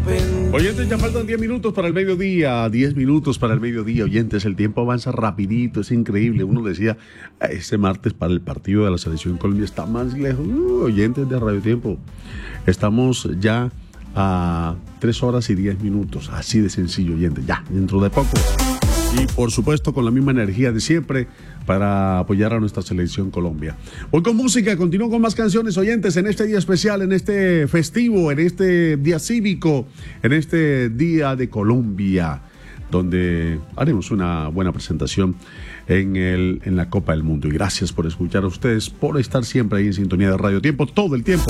Oyentes, ya faltan 10 minutos para el mediodía, 10 minutos para el mediodía. Oyentes, el tiempo avanza rapidito, es increíble. Uno decía, este martes para el partido de la Selección Colombia está más lejos. Oyentes de Radio Tiempo, estamos ya a 3 horas y 10 minutos, así de sencillo, oyentes, ya, dentro de poco. Y por supuesto con la misma energía de siempre para apoyar a nuestra Selección Colombia. Voy con música, continúo con más canciones, oyentes, en este día especial, en este festivo, en este día cívico, en este Día de Colombia, donde haremos una buena presentación en la Copa del Mundo. Y gracias por escuchar a ustedes, por estar siempre ahí en sintonía de Radio Tiempo todo el tiempo.